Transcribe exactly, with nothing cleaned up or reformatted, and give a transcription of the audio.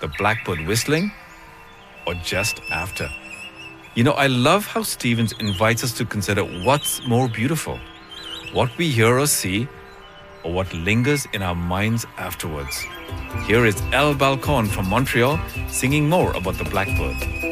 the blackbird whistling, or just after? You know, I love how Stevens invites us to consider what's more beautiful, what we hear or see, or what lingers in our minds afterwards. Here is El Balcon from Montreal singing more about the blackbird.